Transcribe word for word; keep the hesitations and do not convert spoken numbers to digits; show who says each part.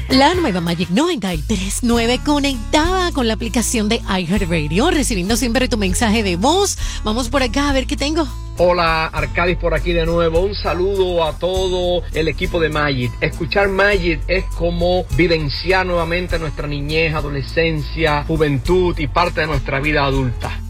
Speaker 1: La nueva Magic noventa y tres punto nueve conectada con la aplicación de iHeartRadio, recibiendo siempre tu mensaje de voz. Vamos por acá a ver qué tengo.
Speaker 2: Hola, Arcadis por aquí de nuevo. Un saludo a todo el equipo de Magic. Escuchar Magic es como vivenciar nuevamente nuestra niñez, adolescencia, juventud y parte de nuestra vida adulta.